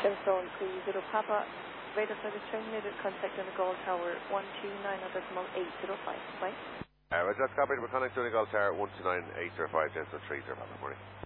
Gemstone 30 Papa, radar service terminated, contact on the Gold Tower 129.805. Bye. Roger, that's copied. We're connecting to the Gold Tower 129.805, Gemstone 30 Papa. Morning.